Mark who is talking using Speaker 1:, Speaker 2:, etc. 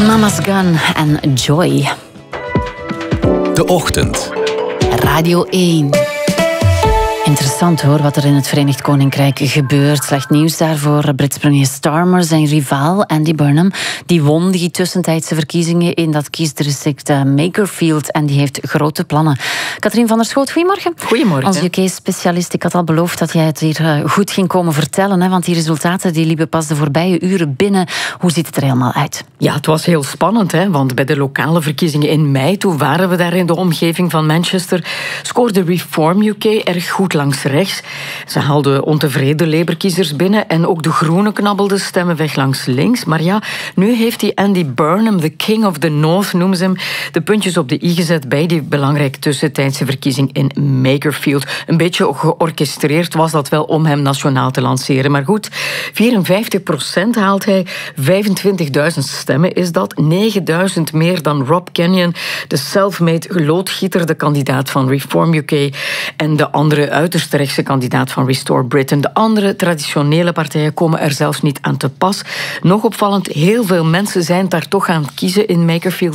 Speaker 1: Mama's Gun en Joy.
Speaker 2: De Ochtend.
Speaker 1: Radio 1. Interessant hoor, wat er in het Verenigd Koninkrijk gebeurt. Slecht nieuws daarvoor Brits premier Starmer. Zijn rivaal Andy Burnham, die won die tussentijdse verkiezingen in dat kiesdistrict Makerfield. En die heeft grote plannen. Katrien van der Schoot, goedemorgen.
Speaker 3: Goedemorgen.
Speaker 1: Als UK-specialist, ik had al beloofd dat jij het hier goed ging komen vertellen. Hè, want die resultaten die liepen pas de voorbije uren binnen. Hoe ziet het er helemaal uit?
Speaker 3: Ja, het was heel spannend, hè, want bij de lokale verkiezingen in mei, toen waren we daar in de omgeving van Manchester, scoorde Reform UK erg goed langs rechts. Ze haalden ontevreden Labour-kiezers binnen en ook de Groenen knabbelden stemmen weg langs links. Maar ja, nu heeft die Andy Burnham, de King of the North noemen ze hem, de puntjes op de i gezet bij die belangrijke tussentijdse verkiezing in Makerfield. Een beetje georchestreerd was dat wel om hem nationaal te lanceren. Maar goed, 54% haalt hij, 25.000 stemmen is dat, 9.000 meer dan Rob Kenyon, de self-made loodgieter, de kandidaat van Reform UK, en de andere uiterst rechtse kandidaat van Restore Britain. De andere traditionele partijen komen er zelfs niet aan te pas. Nog opvallend, heel veel mensen zijn daar toch gaan kiezen in Makerfield.